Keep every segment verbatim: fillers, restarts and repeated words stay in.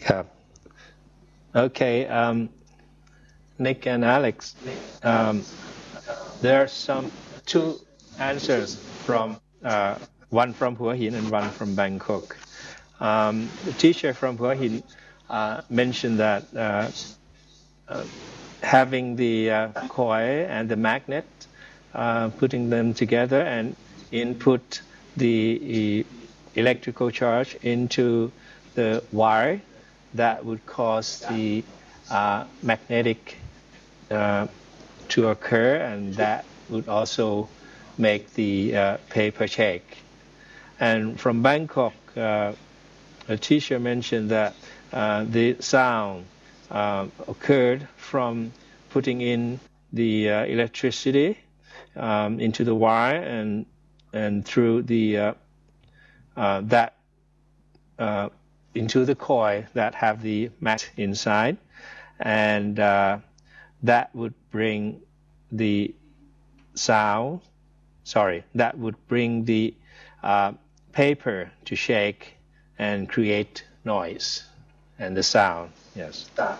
ครับ Okay, um, Nick and Alex, um, there are some two answers from uh, one from Hua Hin and one from Bangkok. Um, the teacher from Hua Hin uh, mentioned that uh, uh, having the uh, coil and the magnet, uh, putting them together and input the electrical charge into the wire, that would cause the uh, magnetic uh, to occur, and that would also make the uh, paper shake. And from Bangkok, uh, a teacher mentioned that uh, the sound uh, occurred from putting in the uh, electricity um, into the wire and and through the uh, uh, that uh, into the coil that have the magnet inside, and uh, that would bring the sound. Sorry, that would bring the uh, paper to shake and create noise and the sound. Yes.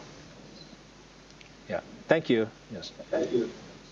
Yeah. Thank you. Yes. Thank you.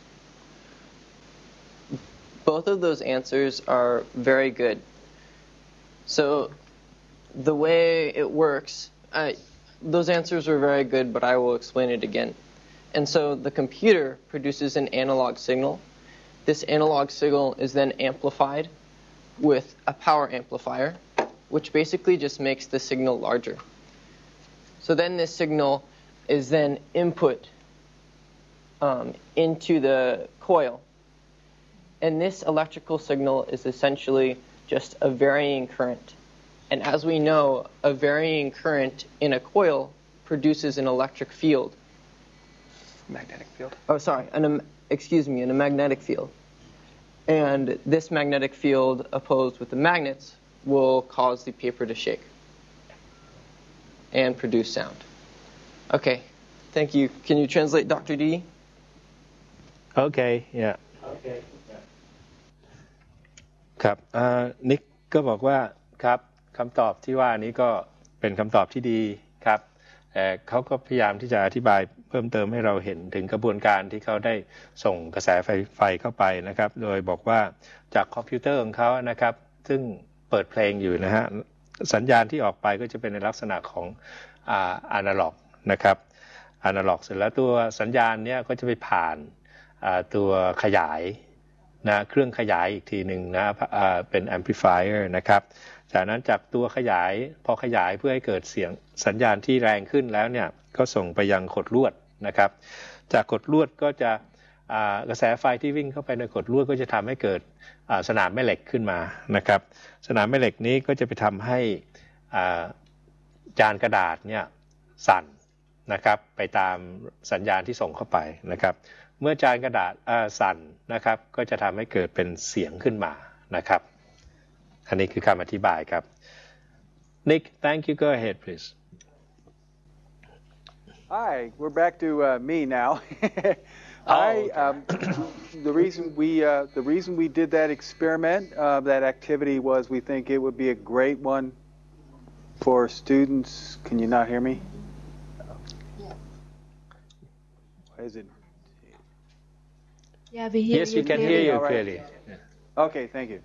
Both of those answers are very good. So the way it works, I, those answers were very good, but I will explain it again. And so the computer produces an analog signal. This analog signal is then amplified with a power amplifier, which basically just makes the signal larger. So then this signal is then input um, into the coil. And this electrical signal is essentially just a varying current. And as we know, a varying current in a coil produces an electric field. Magnetic field. Oh, sorry, an, excuse me, in a magnetic field. And this magnetic field opposed with the magnets will cause the paper to shake and produce sound. Okay, thank you. Can you translate Doctor D? Okay, yeah. Okay. ครับนิกก็บอกว่าครับคำตอบที่ว่านี้ก็เป็นคำตอบที่ดีครับแต่เขาก็พยายามที่จะอธิบายเพิ่มเติมให้เราเห็นถึงกระบวนการที่เขาได้ส่งกระแสไฟไฟเข้าไปนะครับโดยบอกว่าจากคอมพิวเตอร์ของเขานะครับซึ่งเปิดเพลงอยู่นะฮะสัญญาณที่ออกไปก็จะเป็นในลักษณะของอ่าอนาล็อกนะครับอนาล็อกเสร็จแล้วตัวสัญญาณเนี้ยก็จะไปผ่านอ่าตัวขยายนะเครื่องขยายอีกทีหนึ่งนะเป็น amplifier นะครับจากนั้นจากตัวขยายพอขยายเพื่อให้เกิดเสียงสัญญาณที่แรงขึ้นแล้วเนี่ยก็ส่งไปยังขดลวดนะครับจากขดลวดก็จะกระแสไฟที่วิ่งเข้าไปในขดลวดก็จะทำให้เกิดสนามแม่เหล็กขึ้นมานะครับสนามแม่เหล็กนี้ก็จะไปทำให้จานกระดาษเนี่ยสั่นนะครับไปตามสัญญาณที่ส่งเข้าไปนะครับเมื่อจานกระดาษสั่นนะครับก็จะทำให้เกิดเป็นเสียงขึ้นมานะครับอันนี้คือคำอธิบายครับ Nick thank you go ahead please Hi we're back to uh, me now oh, I um, the reason we uh, the reason we did that experiment uh, that activity was we think it would be a great one for students can you not hear me yeah. Why is it Yeah, we hear yes, you we can clearly. hear you right. clearly. Yeah. Okay, thank you.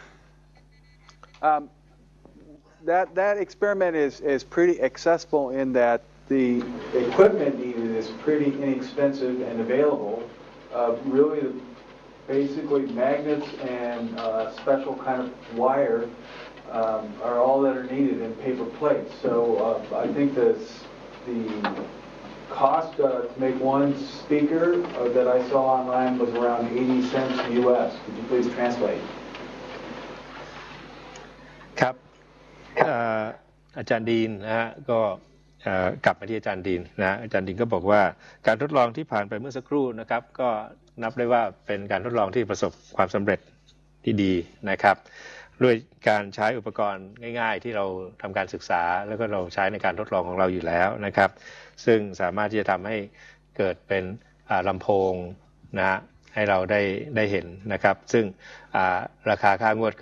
um, that that experiment is is pretty accessible in that the equipment needed is pretty inexpensive and available. Uh, really, basically magnets and uh, special kind of wire um, are all that are needed in paper plates. So uh, I think this the cost uh, to make one speaker uh, that I saw online was around eighty cents U S. Could you please translate? ครับอาจารย์ดีนนะฮะก็กลับมาที่อาจารย์ดีนนะอาจารย์ดีนก็บอกว่าการทดลองที่ผ่านไปเมื่อสักครู่นะครับก็นับได้ว่าเป็นการทดลองที่ประสบความสำเร็จที่ดีนะครับด้วยการใช้อุปกรณ์ง่ายๆที่เราทำการศึกษาแล้วก็เราใช้ในการทดลองของเราอยู่แล้วนะครับซึ่งสามารถที่จะทำให้เกิดเป็นลำโพงนะฮะให้เราได้ได้เห็นนะครับซึ่งราคาค่างวด